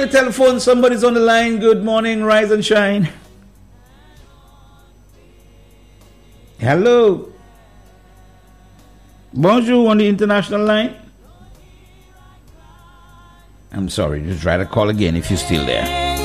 The telephone, somebody's on the line. Good morning, rise and shine. Hello. Bonjour on the international line. I'm sorry, just try to call again if you're still there.